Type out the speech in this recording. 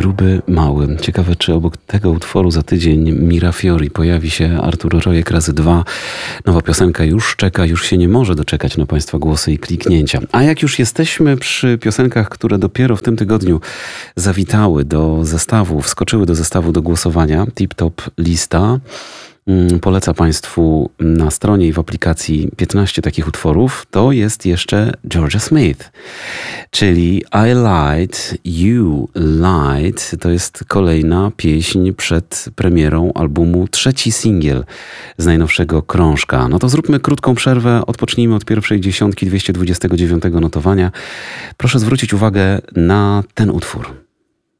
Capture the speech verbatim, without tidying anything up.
Gruby, mały. Ciekawe, czy obok tego utworu za tydzień Mira Fiori pojawi się Artur Rojek razy dwa. Nowa piosenka już czeka, już się nie może doczekać na Państwa głosy i kliknięcia. A jak już jesteśmy przy piosenkach, które dopiero w tym tygodniu zawitały do zestawu, wskoczyły do zestawu do głosowania, Tip Top Lista. Poleca Państwu na stronie i w aplikacji piętnaście takich utworów. To jest jeszcze Georgia Smith, czyli I Lied, You Lied. To jest kolejna pieśń przed premierą albumu, trzeci singiel z najnowszego krążka. No to zróbmy krótką przerwę, odpocznijmy od pierwszej dziesiątki dwieście dwudziestego dziewiątego notowania. Proszę zwrócić uwagę na ten utwór.